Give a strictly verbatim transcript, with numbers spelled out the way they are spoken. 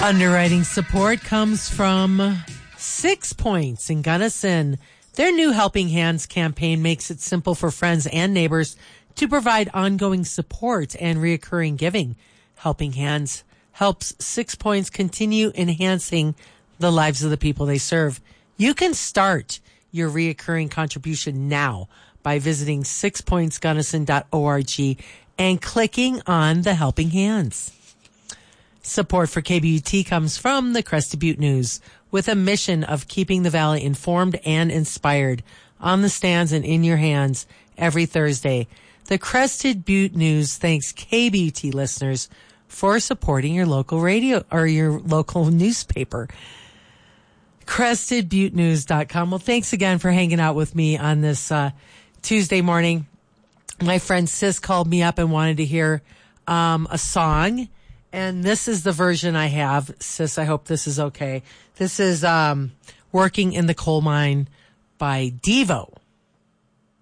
Underwriting support comes from Six Points in Gunnison. Their new Helping Hands campaign makes it simple for friends and neighbors to provide ongoing support and reoccurring giving. Helping Hands helps Six Points continue enhancing the lives of the people they serve. You can start your reoccurring contribution now by visiting six points gunnison dot org and clicking on the Helping Hands. Support for K B U T comes from the Crested Butte News, with a mission of keeping the Valley informed and inspired. On the stands and in your hands every Thursday. The Crested Butte News thanks K B U T listeners for supporting your local radio or your local newspaper. crested butte news dot com. Well, thanks again for hanging out with me on this uh, Tuesday morning. My friend Sis called me up and wanted to hear um, a song. And this is the version I have. Sis, I hope this is okay. This is um, Working in the Coal Mine by Devo.